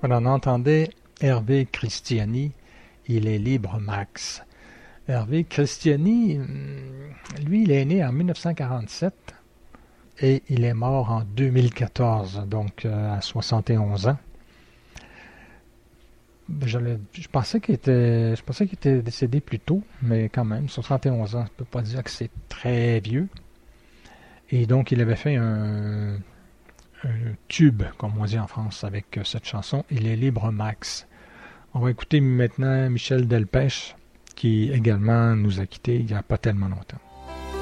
Voilà, on entendait Hervé Christiani, il est libre Max. Hervé Christiani, lui, il est né en 1947 et il est mort en 2014, donc à 71 ans. Je pensais qu'il était décédé plus tôt, mais quand même, 71 ans, je ne peux pas dire que c'est très vieux. Et donc, il avait fait un tube, comme on dit en France, avec cette chanson, Il est libre Max. On va écouter maintenant Michel Delpech, qui également nous a quittés il n'y a pas tellement longtemps.